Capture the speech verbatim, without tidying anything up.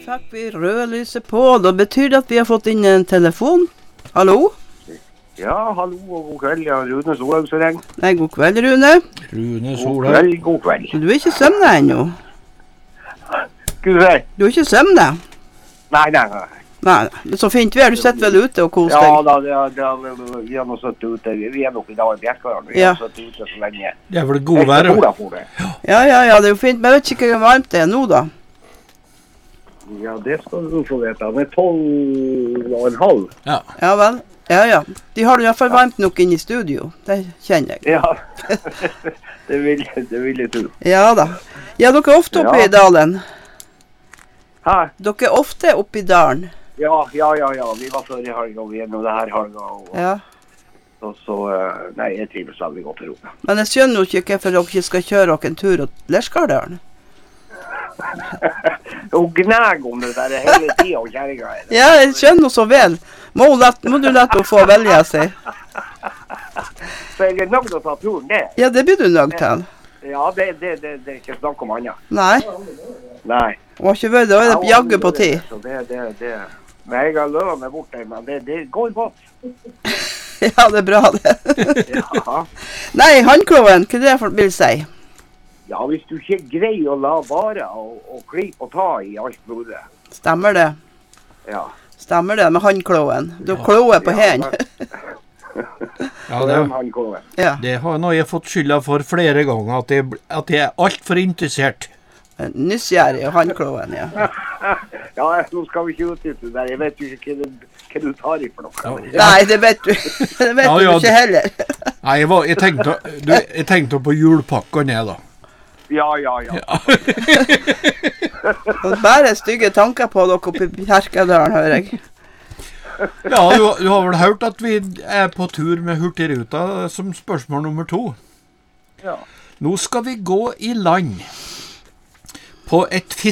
fikk vi rødlyset på. Da betyr det at vi har fått inn en telefon. Hallo? Ja, hallo og god kveld. Ja, Rune Solhaug som ringer. Nei, god kveld, Rune. Rune God Solhaug. kveld, god kveld. Du er ikke søvnet ennå. Skal du si? Du er ikke søvnet? Nei, nei, nei. Nei, det er så fint vær. Du sitter vel ute og koser Ja, deg? da, det, det, vi har nå satt ute. Vi er nok i dag i Bjerkvaren. Vi Ja. har satt ute så lenge. Det er vel god vær. Jeg for det. Ja, ja, ja, det er jo fint. Men jeg vet ikke hvor varmt det er nå, da. Ja, det skal du få vite. Han er tolv og en halv. Ja. Ja vel. Ja, ja. De har det i hvert fall varmt nok inne i studio. Det kjenner jeg. Ja, det vil, det vil jeg tro. Ja da. Ja, dere er ofte oppe Ja. i dalen. Hæ? Dere er ofte oppe i dalen. Ja, ja, ja, ja. Vi var før i helga, og vi er nå det her helga. Og, Ja. og så, eh, nei, jeg trives veldig godt i rommet. Men jeg skjønner jo ikke hvorfor dere ikke skal kjøre dere en tur til Lerskardalen. Og gnag om det der hele tida, og kjæringa er det. Ja, jeg skjønner så vel. Må, hun lett, må du lette å få velge seg. Så jeg er nødt til å ta turen der. Ja, det blir du nødt til. Ja, det, det, det, det er ikke snakk om annet. Nei, Nei. hun har ikke vært, da er det jaggu på tid. Så det, det, det. Men jeg har løvet meg bort der, men det, det går godt. Ja, det er bra det. Ja. Nei, handkloven, hva er det for vil si? Ja, hvis du ikke greier å la være og, og klippe og ta i alt blodet. Stemmer det? Ja. Stemmer det med handkloven? Du kloer på hendene. Ja, Det det, er han kommer. Ja. det har nå jeg fått skylda for flere ganger, at jeg, at jeg er alt for interessert. Nysgjerrig og handkloven, ja. Ja, nå skal vi ikke utnytte det der. Jeg vet jo ikke hva, det, hva du tar i for noe. Nei, det vet du. Det vet Ja, du ja, ikke heller. Nei, jeg, var, jeg, tenkte, du, jeg tenkte på julepakkene, da. Ja, ja, ja. Det er bare stygge tanker på dere oppe i Bjerkadalen, hører jeg. Ja, du, du har vel hørt at vi er på tur med Hurtigruta som spørsmål nummer to. Ja. Nå skal vi gå i land på et